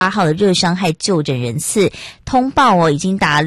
8号的热伤害就诊人次通报已经达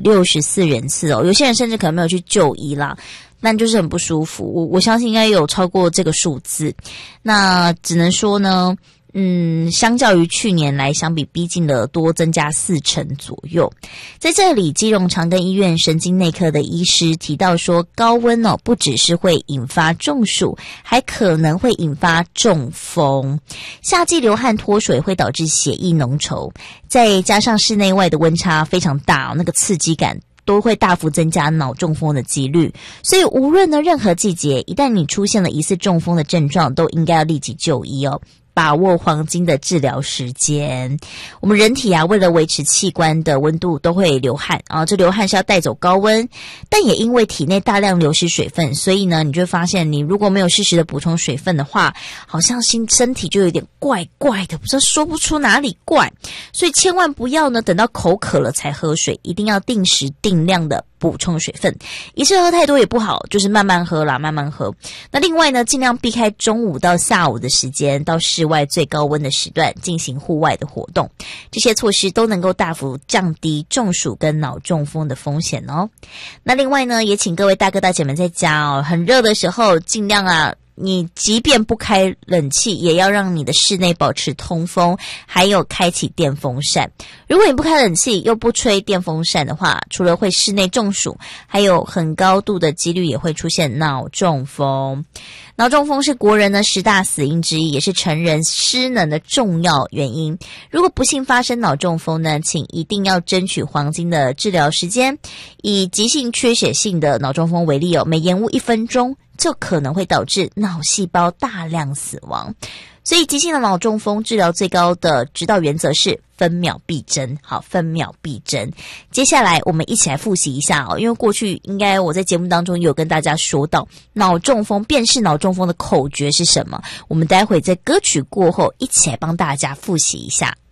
264人次有些人甚至可能没有去就医啦，但就是很不舒服。我相信应该有超过这个数字。那只能说呢，相较于去年来相比，逼近了多增加40%左右。在这里，基隆长庚医院神经内科的医师提到说，高温不只是会引发中暑，还可能会引发中风。夏季流汗脱水会导致血液浓稠，再加上室内外的温差非常大，那个刺激感都会大幅增加脑中风的几率。所以无论呢任何季节，一旦你出现了疑似中风的症状，都应该要立即就医把握黄金的治疗时间。我们人体为了维持器官的温度都会流汗这流汗是要带走高温，但也因为体内大量流失水分，所以呢你就会发现，你如果没有适时的补充水分的话，好像身体就有点怪怪的，不知道说不出哪里怪。所以千万不要呢等到口渴了才喝水，一定要定时定量的补充水分，一次喝太多也不好，就是慢慢喝啦，慢慢喝。那另外呢，尽量避开中午到下午的时间，到室外最高温的时段进行户外的活动，这些措施都能够大幅降低中暑跟脑中风的风险那另外呢，也请各位大哥大姐们在家很热的时候，尽量你即便不开冷气，也要让你的室内保持通风，还有开启电风扇。如果你不开冷气又不吹电风扇的话，除了会室内中暑，还有很高度的几率也会出现脑中风。脑中风是国人的10大死因之一，也是成人失能的重要原因。如果不幸发生脑中风呢，请一定要争取黄金的治疗时间。以急性缺血性的脑中风为例每延误1分钟就可能会导致脑细胞大量死亡。所以急性的脑中风治疗最高的指导原则是分秒必争。好，分秒必争。接下来我们一起来复习一下因为过去应该我在节目当中有跟大家说到脑中风辨识脑中风的口诀是什么，我们待会在歌曲过后一起来帮大家复习一下。